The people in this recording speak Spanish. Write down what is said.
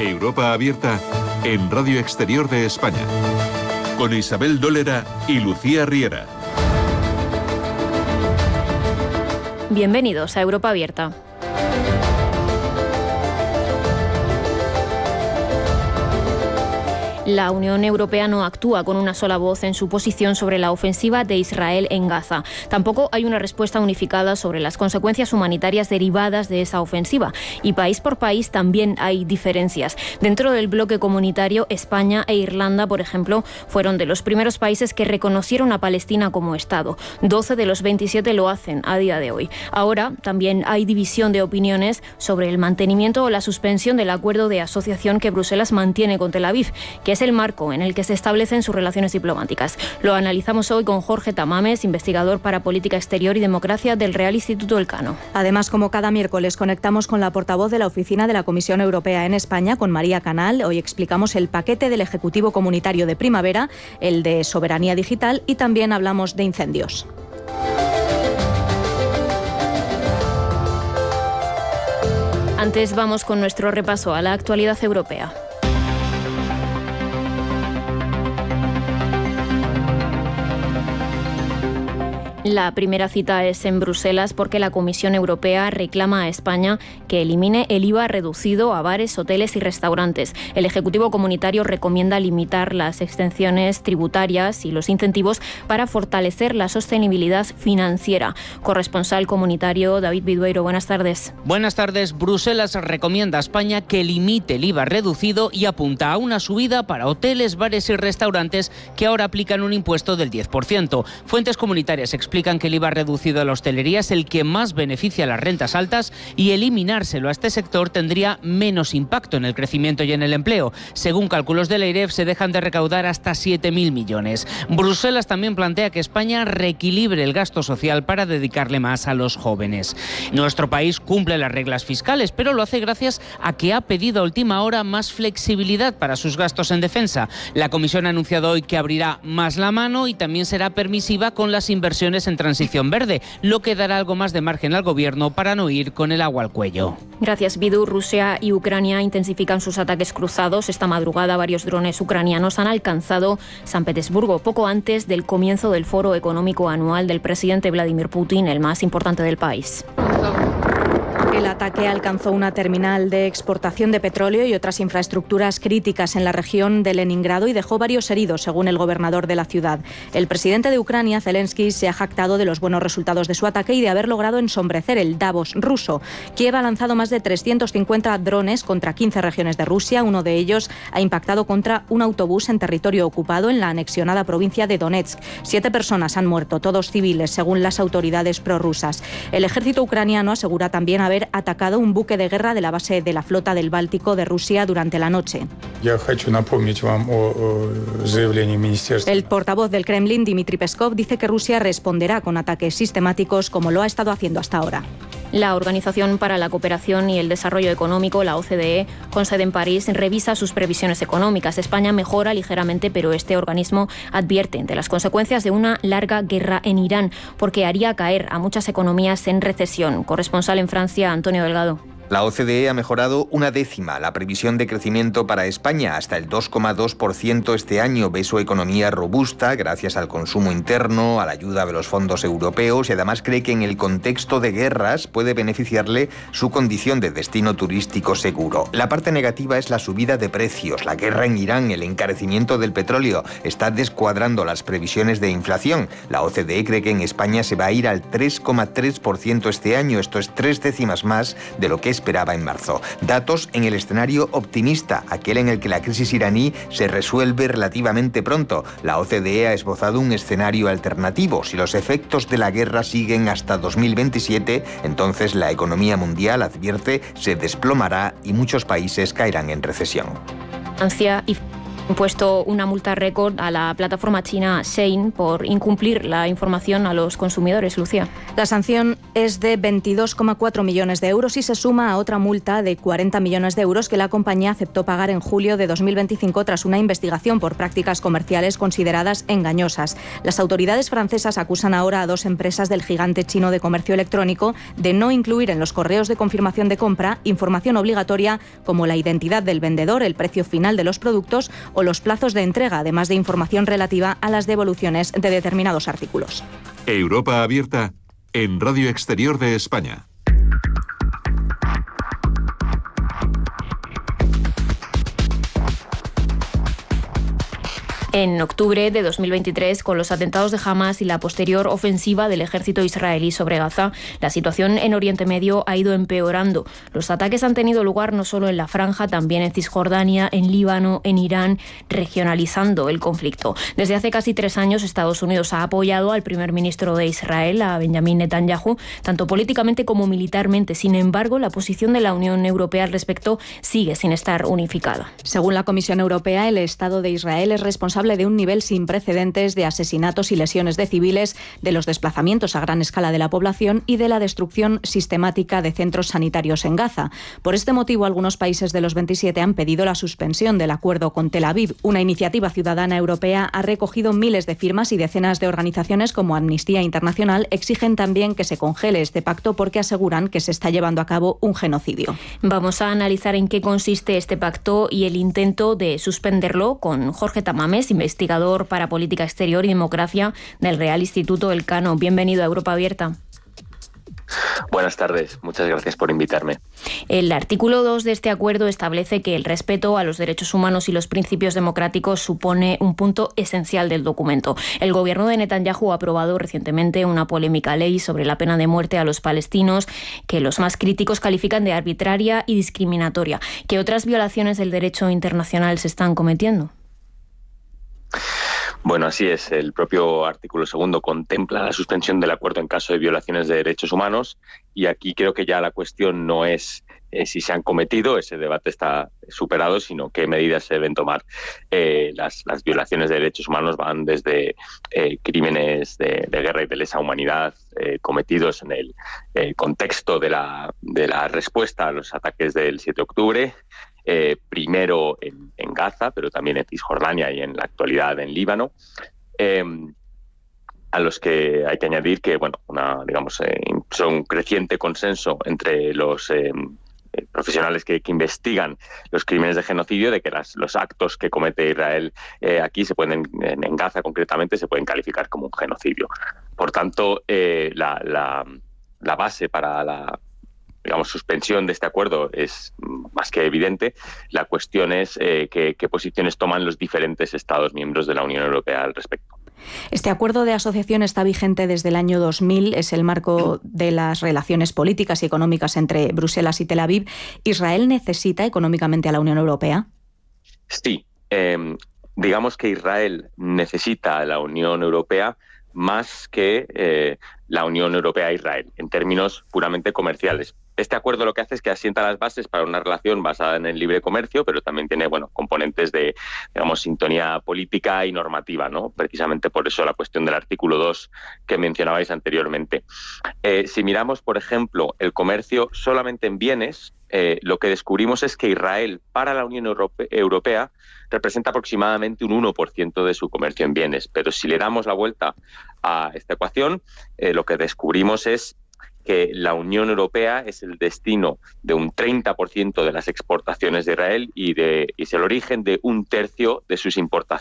Europa Abierta en Radio Exterior de España, con Isabel Dólera y Lucía Riera. Bienvenidos a Europa Abierta. La Unión Europea no actúa con una sola voz en su posición sobre la ofensiva de Israel en Gaza. Tampoco hay una respuesta unificada sobre las consecuencias humanitarias derivadas de esa ofensiva. Y país por país también hay diferencias. Dentro del bloque comunitario, España e Irlanda, por ejemplo, fueron de los primeros países que reconocieron a Palestina como Estado. 12 de los 27 lo hacen a día de hoy. Ahora también hay división de opiniones sobre el mantenimiento o la suspensión del acuerdo de asociación que Bruselas mantiene con Tel Aviv, que es el marco en el que se establecen sus relaciones diplomáticas. Lo analizamos hoy con Jorge Tamames, investigador para Política Exterior y Democracia del Real Instituto Elcano. Además, como cada miércoles, conectamos con la portavoz de la Oficina de la Comisión Europea en España, con María Canal. Hoy explicamos el paquete del Ejecutivo Comunitario de primavera, el de soberanía digital, y también hablamos de incendios. Antes vamos con nuestro repaso a la actualidad europea. La primera cita es en Bruselas porque la Comisión Europea reclama a España que elimine el IVA reducido a bares, hoteles y restaurantes. El Ejecutivo Comunitario recomienda limitar las exenciones tributarias y los incentivos para fortalecer la sostenibilidad financiera. Corresponsal comunitario David Vidueiro, buenas tardes. Buenas tardes. Bruselas recomienda a España que limite el IVA reducido y apunta a una subida para hoteles, bares y restaurantes que ahora aplican un impuesto del 10%. Fuentes comunitarias explican que el IVA reducido a la hostelería es el que más beneficia a las rentas altas y eliminárselo a este sector tendría menos impacto en el crecimiento y en el empleo. Según cálculos del EIREF, se dejan de recaudar hasta 7.000 millones. Bruselas también plantea que España reequilibre el gasto social para dedicarle más a los jóvenes. Nuestro país cumple las reglas fiscales, pero lo hace gracias a que ha pedido a última hora más flexibilidad para sus gastos en defensa. La Comisión ha anunciado hoy que abrirá más la mano y también será permisiva con las inversiones en transición verde, lo que dará algo más de margen al gobierno para no ir con el agua al cuello. Gracias, Bidu. Rusia y Ucrania intensifican sus ataques cruzados. Esta madrugada varios drones ucranianos han alcanzado San Petersburgo, poco antes del comienzo del foro económico anual del presidente Vladimir Putin, el más importante del país. El ataque alcanzó una terminal de exportación de petróleo y otras infraestructuras críticas en la región de Leningrado y dejó varios heridos, según el gobernador de la ciudad. El presidente de Ucrania, Zelensky, se ha jactado de los buenos resultados de su ataque y de haber logrado ensombrecer el Davos ruso. Kiev ha lanzado más de 350 drones contra 15 regiones de Rusia. Uno de ellos ha impactado contra un autobús en territorio ocupado en la anexionada provincia de Donetsk. 7 personas han muerto, todos civiles, según las autoridades prorrusas. El ejército ucraniano asegura también haber atacado un buque de guerra de la base de la flota del Báltico de Rusia durante la noche. El portavoz del Kremlin, Dmitry Peskov, dice que Rusia responderá con ataques sistemáticos como lo ha estado haciendo hasta ahora. La Organización para la Cooperación y el Desarrollo Económico, la OCDE, con sede en París, revisa sus previsiones económicas. España mejora ligeramente, pero este organismo advierte de las consecuencias de una larga guerra en Irán, porque haría caer a muchas economías en recesión. Corresponsal en Francia, Antonio Delgado. La OCDE ha mejorado 1/10 la previsión de crecimiento para España hasta el 2,2% este año. Ve su economía robusta gracias al consumo interno, a la ayuda de los fondos europeos y además cree que en el contexto de guerras puede beneficiarle su condición de destino turístico seguro. La parte negativa es la subida de precios. La guerra en Irán, el encarecimiento del petróleo, está descuadrando las previsiones de inflación. La OCDE cree que en España se va a ir al 3,3% este año. Esto es 0,3 más de lo que esperaba en marzo. Datos en el escenario optimista, aquel en el que la crisis iraní se resuelve relativamente pronto. La OCDE ha esbozado un escenario alternativo. Si los efectos de la guerra siguen hasta 2027, entonces la economía mundial, advierte, se desplomará y muchos países caerán en recesión. Francia y impuesto una multa récord a la plataforma china Shein por incumplir la información a los consumidores. Lucía. La sanción es de 22,4 millones de euros y se suma a otra multa de 40 millones de euros que la compañía aceptó pagar en julio de 2025 tras una investigación por prácticas comerciales consideradas engañosas. Las autoridades francesas acusan ahora a 2 empresas del gigante chino de comercio electrónico de no incluir en los correos de confirmación de compra información obligatoria como la identidad del vendedor, el precio final de los productos o los plazos de entrega, además de información relativa a las devoluciones de determinados artículos. Europa abierta en Radio Exterior de España. En octubre de 2023, con los atentados de Hamas y la posterior ofensiva del ejército israelí sobre Gaza, la situación en Oriente Medio ha ido empeorando. Los ataques han tenido lugar no solo en la franja, también en Cisjordania, en Líbano, en Irán, regionalizando el conflicto. Desde hace casi 3 años, Estados Unidos ha apoyado al primer ministro de Israel, a Benjamin Netanyahu, tanto políticamente como militarmente. Sin embargo, la posición de la Unión Europea al respecto sigue sin estar unificada. Según la Comisión Europea, el Estado de Israel es responsable de un nivel sin precedentes de asesinatos y lesiones de civiles, de los desplazamientos a gran escala de la población y de la destrucción sistemática de centros sanitarios en Gaza. Por este motivo, algunos países de los 27 han pedido la suspensión del acuerdo con Tel Aviv. Una iniciativa ciudadana europea ha recogido miles de firmas y decenas de organizaciones como Amnistía Internacional exigen también que se congele este pacto porque aseguran que se está llevando a cabo un genocidio. Vamos a analizar en qué consiste este pacto y el intento de suspenderlo con Jorge Tamames, investigador para Política Exterior y Democracia del Real Instituto Elcano. Bienvenido a Europa Abierta. Buenas tardes, muchas gracias por invitarme. El artículo 2 de este acuerdo establece que el respeto a los derechos humanos y los principios democráticos supone un punto esencial del documento. El gobierno de Netanyahu ha aprobado recientemente una polémica ley sobre la pena de muerte a los palestinos que los más críticos califican de arbitraria y discriminatoria. ¿Qué otras violaciones del derecho internacional se están cometiendo? Bueno, así es. El propio artículo 2 contempla la suspensión del acuerdo en caso de violaciones de derechos humanos y aquí creo que ya la cuestión no es si se han cometido, ese debate está superado, sino qué medidas se deben tomar. Las violaciones de derechos humanos van desde crímenes de guerra y de lesa humanidad cometidos en el contexto de la respuesta a los ataques del 7 de octubre, primero en Gaza, pero también en Cisjordania y en la actualidad en Líbano, a los que hay que añadir que son un creciente consenso entre los profesionales que investigan los crímenes de genocidio de que los actos que comete Israel aquí en Gaza concretamente se pueden calificar como un genocidio. Por tanto, la base para la suspensión de este acuerdo es más que evidente. La cuestión es qué posiciones toman los diferentes Estados miembros de la Unión Europea al respecto. Este acuerdo de asociación está vigente desde el año 2000, es el marco de las relaciones políticas y económicas entre Bruselas y Tel Aviv. ¿Israel necesita económicamente a la Unión Europea? Sí, digamos que Israel necesita a la Unión Europea más que la Unión Europea e Israel, en términos puramente comerciales. Este acuerdo lo que hace es que asienta las bases para una relación basada en el libre comercio, pero también tiene componentes de sintonía política y normativa, ¿no? Precisamente por eso la cuestión del artículo 2 que mencionabais anteriormente. Si miramos, por ejemplo, el comercio solamente en bienes, lo que descubrimos es que Israel para la Unión Europea representa aproximadamente un 1% de su comercio en bienes, pero si le damos la vuelta a esta ecuación, lo que descubrimos es que la Unión Europea es el destino de un 30% de las exportaciones de Israel y es el origen de 1/3 de sus importaciones.